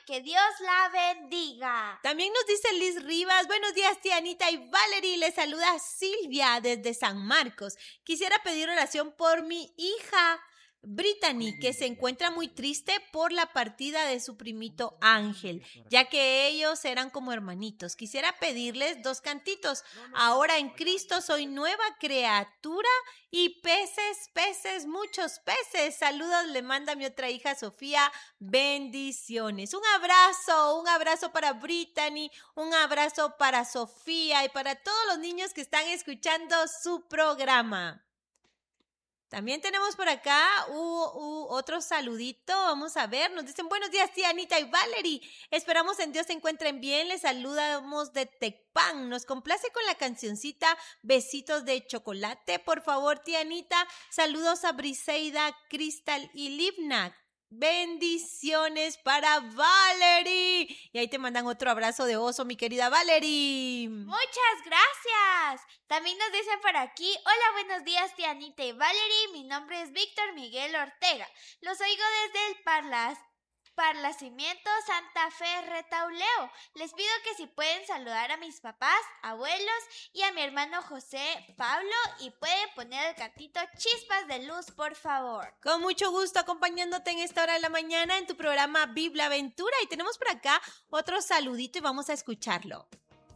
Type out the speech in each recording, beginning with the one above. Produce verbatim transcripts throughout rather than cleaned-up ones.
que Dios la bendiga. También nos dice Liz Rivas, buenos días tía Anita y Valerie, les saluda Silvia desde San Marcos. Quisiera pedir oración por mi hija Brittany, que se encuentra muy triste por la partida de su primito Ángel, ya que ellos eran como hermanitos. Quisiera pedirles dos cantitos. Ahora en Cristo soy nueva criatura y peces, peces, muchos peces. Saludos, le manda mi otra hija Sofía. Bendiciones. Un abrazo, un abrazo para Brittany, un abrazo para Sofía y para todos los niños que están escuchando su programa. También tenemos por acá uh, uh, otro saludito, vamos a ver, nos dicen buenos días tía Anita y Valerie, esperamos en Dios se encuentren bien, les saludamos de Tecpan, nos complace con la cancioncita Besitos de Chocolate, por favor tía Anita, saludos a Briseida, Cristal y Livna. Bendiciones para Valerie. Y ahí te mandan otro abrazo de oso, mi querida Valerie. Muchas gracias. También nos dicen por aquí, hola, buenos días, tía Anita y Valerie. Mi nombre es Víctor Miguel Ortega. Los oigo desde el Parlas. Parlacimiento Santa Fe Retauleo. Les pido que si pueden saludar a mis papás, abuelos y a mi hermano José Pablo y pueden poner el cantito Chispas de Luz, por favor. Con mucho gusto acompañándote en esta hora de la mañana en tu programa Biblia Aventura y tenemos por acá otro saludito y vamos a escucharlo.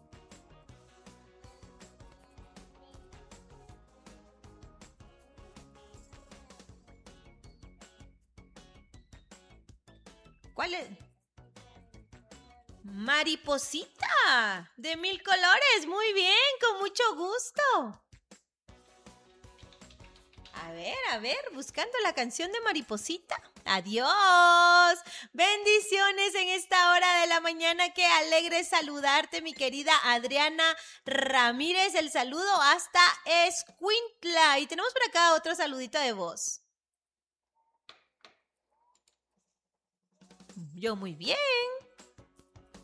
¿Cuál es? Mariposita, de mil colores, muy bien, con mucho gusto. A ver, a ver, buscando la canción de Mariposita. Adiós. Bendiciones en esta hora de la mañana. Qué alegre saludarte, mi querida Adriana Ramírez. El saludo hasta Escuintla. Y tenemos por acá otro saludito de voz. Yo muy bien.